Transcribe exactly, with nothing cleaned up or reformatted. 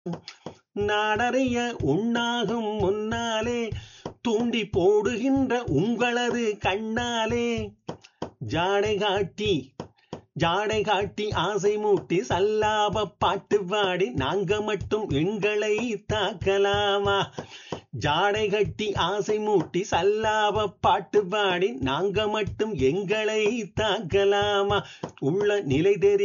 நாடறிய உண்ணாகும் முன்னாலே தூண்டி போடுகின்ற உங்களது கண்ணாலே ஜாடை காட்டி ஜாடை காட்டி ஆசை மூட்டி சல்லாப பாட்டு பாடி நாங்க மட்டும் எங்களை தாக்கலாமா? ஜாடை கட்டி ஆசை மூட்டி சல்லாப பாட்டு பாடி நாங்க மட்டும் எங்களை தாக்கலாமா? உள்ள நிலை தெரி